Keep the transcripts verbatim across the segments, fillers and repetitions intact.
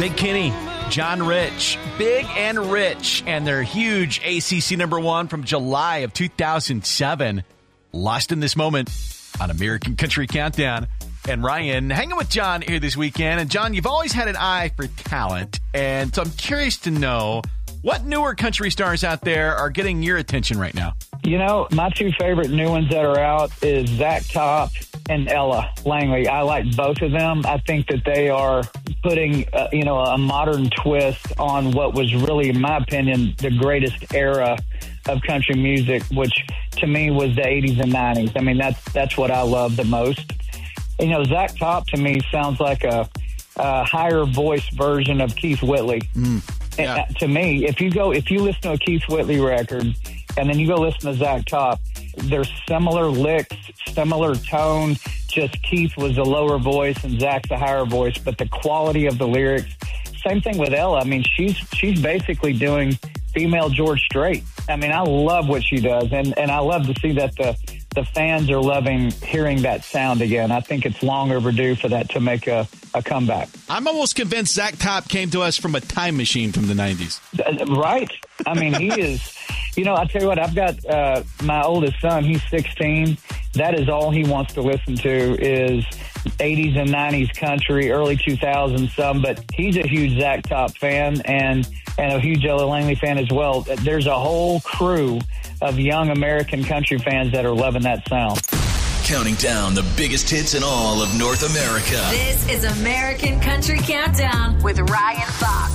Big Kenny, John Rich, Big and Rich, and their huge A C C number one from July of two thousand seven. Lost in This Moment on American Country Countdown. And Ryan, hanging with John here this weekend. And John, you've always had an eye for talent. And so I'm curious to know what newer country stars out there are getting your attention right now. You know, my two favorite new ones that are out is Zach Top and Ella Langley. I like both of them. I think that they are putting, uh, you know, a modern twist on what was really, in my opinion, the greatest era of country music, which to me was the eighties and nineties. I mean, that's that's what I love the most. You know, Zach Top to me sounds like a, a higher voice version of Keith Whitley. Mm, yeah. And, uh, to me, if you go, if you listen to a Keith Whitley record and then you go listen to Zach Top, they're similar licks, similar tone. Just Keith was a lower voice and Zach's a higher voice, but the quality of the lyrics. Same thing with Ella. I mean, she's she's basically doing female George Strait. I mean, I love what she does, and, and I love to see that the the fans are loving hearing that sound again. I think it's long overdue for that to make a, a comeback. I'm almost convinced Zach Top came to us from a time machine from the nineties. Right. I mean, he is, you know, I tell you what, I've got uh, my oldest son, he's sixteen. That is all he wants to listen to is eighties and nineties country, early two thousands some, but he's a huge Zach Top fan and, and a huge Ella Langley fan as well. There's a whole crew of young American country fans that are loving that sound. Counting down the biggest hits in all of North America. This is American Country Countdown with Ryan Fox.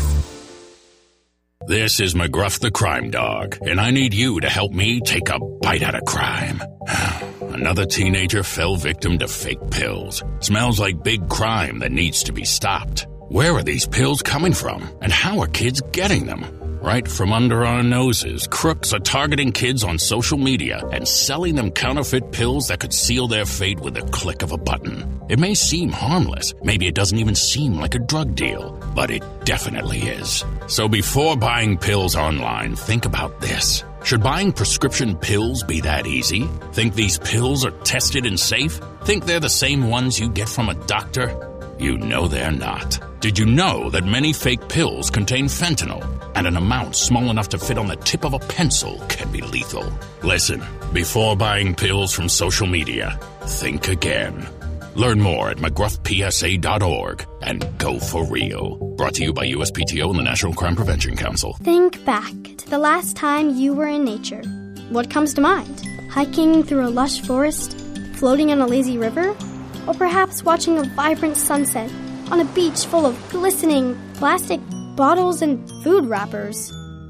This is McGruff the Crime Dog, and I need you to help me take a bite out of crime. Another teenager fell victim to fake pills. Smells like big crime that needs to be stopped. Where are these pills coming from, and how are kids getting them? Right from under our noses, crooks are targeting kids on social media and selling them counterfeit pills that could seal their fate with a click of a button. It may seem harmless. Maybe it doesn't even seem like a drug deal, but it definitely is. So before buying pills online, think about this. Should buying prescription pills be that easy? Think these pills are tested and safe? Think they're the same ones you get from a doctor? You know they're not. Did you know that many fake pills contain fentanyl? And an amount small enough to fit on the tip of a pencil can be lethal. Listen, before buying pills from social media, think again. Learn more at mcgruff p s a dot org and go for real. Brought to you by U S P T O and the National Crime Prevention Council. Think back to the last time you were in nature. What comes to mind? Hiking through a lush forest? Floating on a lazy river? Or perhaps watching a vibrant sunset on a beach full of glistening plastic bottles and food wrappers.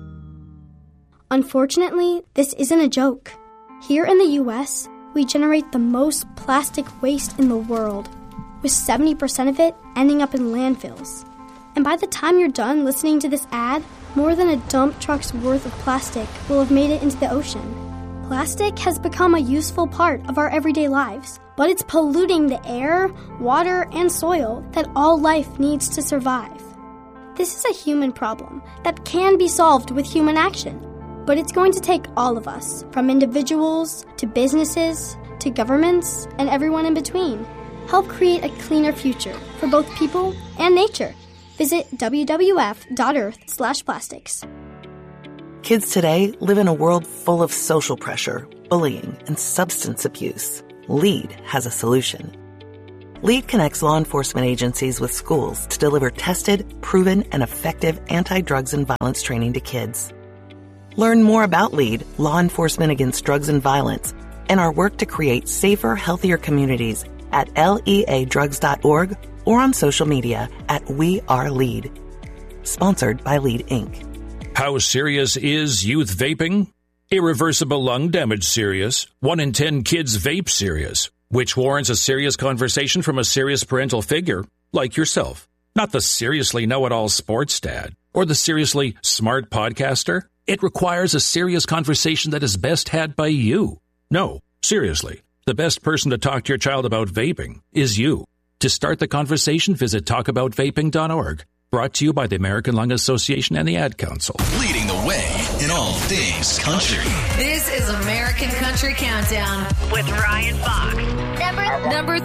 Unfortunately, this isn't a joke. Here in the U S, we generate the most plastic waste in the world, with seventy percent of it ending up in landfills. And by the time you're done listening to this ad, more than a dump truck's worth of plastic will have made it into the ocean. Plastic has become a useful part of our everyday lives, but it's polluting the air, water, and soil that all life needs to survive. This is a human problem that can be solved with human action, but it's going to take all of us, from individuals to businesses to governments and everyone in between. Help create a cleaner future for both people and nature. Visit w w f dot earth slash plastics. Kids today live in a world full of social pressure, bullying, and substance abuse. LEAD has a solution. LEAD connects law enforcement agencies with schools to deliver tested, proven, and effective anti-drugs and violence training to kids. Learn more about LEAD, Law Enforcement Against Drugs and Violence, and our work to create safer, healthier communities at lea drugs dot org or on social media at We Are LEAD. Sponsored by LEAD, Incorporated. How serious is youth vaping? Irreversible lung damage serious. One in ten kids vape serious, which warrants a serious conversation from a serious parental figure like yourself. Not the seriously know-it-all sports dad or the seriously smart podcaster. It requires a serious conversation that is best had by you. No, seriously, the best person to talk to your child about vaping is you. To start the conversation, visit talk about vaping dot org. Brought to you by the American Lung Association and the Ad Council. Leading the way in all things country. This is American Country Countdown with Ryan Fox. Number, number